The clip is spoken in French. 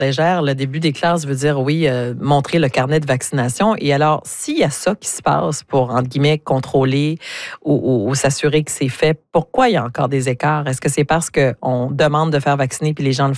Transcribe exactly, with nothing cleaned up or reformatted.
légère, le début des classes veut dire, oui, euh, montrer le carnet de vaccination. Et alors, s'il y a ça qui se passe pour, entre guillemets, contrôler ou, ou, ou s'assurer que c'est fait, pourquoi il y a encore des écarts? Est-ce que c'est parce qu'on demande de faire vacciner puis les gens le